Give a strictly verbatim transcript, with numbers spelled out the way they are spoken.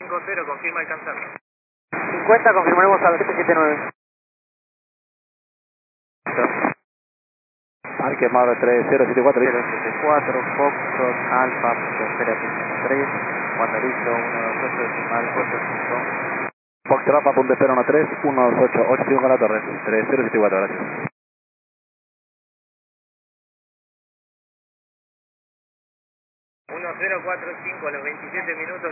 cinco cero, confirma alcanzarlo. cincuenta, confirmaremos a las siete siete nueve. Parque Mauro tres cero siete cuatro. cero siete cuatro, Foxtrot, Alfa, Frontera tres, cuando listo, uno dos ocho, decimal, ocho cinco. Fox Trapa, punto espera uno tres, uno dos ocho, ocho cinco con la torre. tres cero siete cuatro, gracias. uno cero cuatro cinco a los veintisiete minutos.